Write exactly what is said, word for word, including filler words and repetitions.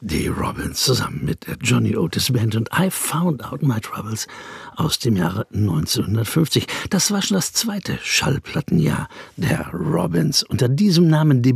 Die Robins zusammen mit der Johnny Otis Band und I Found Out My Troubles aus dem Jahre neunzehnhundertfünfzig. Das war schon das zweite Schallplattenjahr der Robins. Unter diesem Namen